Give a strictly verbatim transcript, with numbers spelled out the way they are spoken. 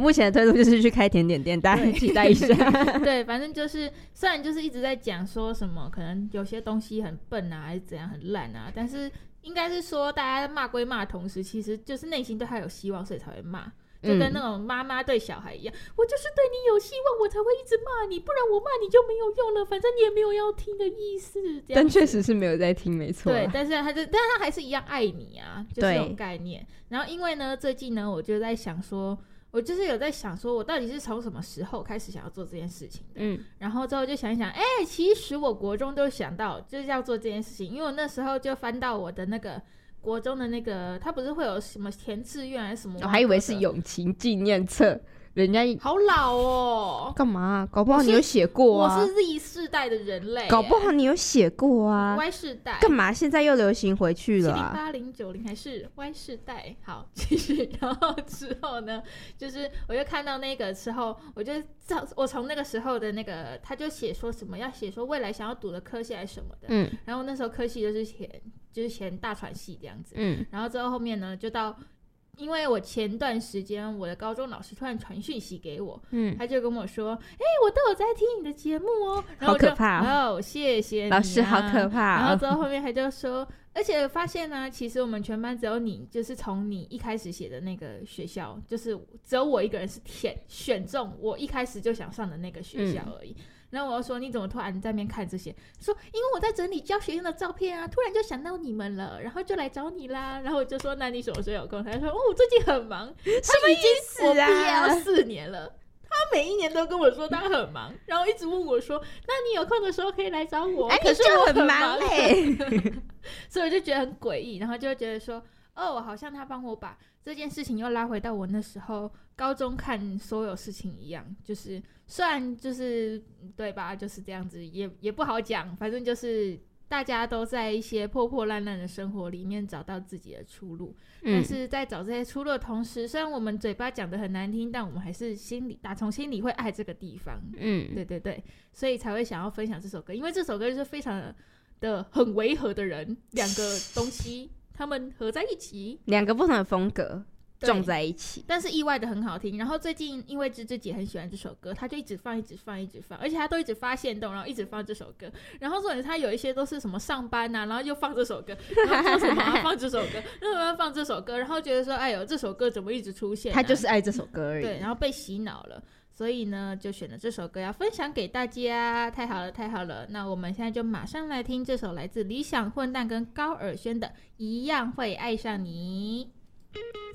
目前的推路就是去开甜点店，大家期待一下。 对，反正就是虽然就是一直在讲说什么可能有些东西很笨啊还是怎样很烂啊，但是应该是说大家骂归骂的同时，其实就是内心对他有希望，所以才会骂，就跟那种妈妈对小孩一样、嗯、我就是对你有希望我才会一直骂你，不然我骂你就没有用了，反正你也没有要听的意思。 但确实是没有在听，没错。 对，但是他就但是他还是一样爱你啊，就是这种概念。然后因为呢最近呢我就在想说，我就是有在想说我到底是从什么时候开始想要做这件事情的。嗯，然后之后就想一想，哎、欸，其实我国中都想到就是要做这件事情，因为我那时候就翻到我的那个国中的那个，他不是会有什么填志愿还是什么？我、哦、 还以为是友情纪念册，人家好老哦。 干嘛、啊？搞不好你有写过啊。 我是 Z 世代的人类， 搞不好你有写过啊。 Y 世代干嘛？现在又流行回去了、啊？ 零八零九零还是 Y 世代？好，继续。然后之后呢，就是我就看到那个之后，我就我从那个时候的那个，他就写说什么要写说未来想要读的科系还是什么的。嗯。然后那时候科系就是填。就是填大传系这样子，嗯，然后之后后面呢，就到，因为我前段时间我的高中老师突然传讯息给我，嗯，他就跟我说，哎、欸，我都有在听你的节目哦，然后我就好可怕哦，谢谢你、啊， 老师好可怕、哦， 然后之后后面他就说，而且发现呢、啊，其实我们全班只有你，就是从你一开始写的那个学校，就是只有我一个人是填选中我一开始就想上的那个学校而已。嗯，然后我就说你怎么突然在那边看这些？说因为我在整理教学用的照片啊，突然就想到你们了，然后就来找你啦。然后我就说那你什么时候有空？他就说哦，我最近很忙。什么意思啊？我毕业要四年了，他每一年都跟我说他很忙，然后一直问我说那你有空的时候可以来找我。 哎、 可是我很忙哎、 欸，所以我就觉得很诡异，然后就觉得说哦，好像他帮我把这件事情又拉回到我那时候高中看所有事情一样，就是虽然就是对吧，就是这样子，也也不好讲，反正就是大家都在一些破破烂烂的生活里面找到自己的出路、嗯、但是在找这些出路的同时，虽然我们嘴巴讲得很难听，但我们还是心里打从心里会爱这个地方。嗯，对对对，所以才会想要分享这首歌，因为这首歌就是非常的的很违和的人，两个东西他们合在一起， 两个不同的风格撞在一起， 但是意外的很好听。然后最近因为芝芝姐很喜欢这首歌，她就一直放一直放一直放，而且她都一直发限动，然后一直放这首歌。然后重点她有一些都是什么上班啊，然后就放这首歌，然后做什么、啊、放这首歌，然后要放这首歌，然后觉得说哎呦这首歌怎么一直出现、啊、 她就是爱这首歌而已。 对，然后被洗脑了，所以呢就选了这首歌要分享给大家。太好了太好了，那我们现在就马上来听这首来自理想混蛋跟高尔宣的一样会爱上你。